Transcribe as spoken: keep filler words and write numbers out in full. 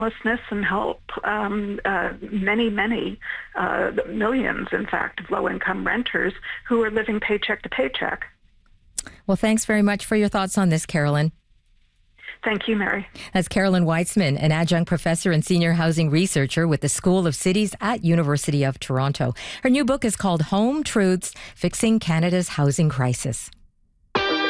homelessness and help um, uh, many, many uh, millions, in fact, of low-income renters who are living paycheck to paycheck. Well, thanks very much for your thoughts on this, Carolyn. Thank you, Mary. That's Carolyn Weitzman, an adjunct professor and senior housing researcher with the School of Cities at University of Toronto. Her new book is called Home Truths: Fixing Canada's Housing Crisis.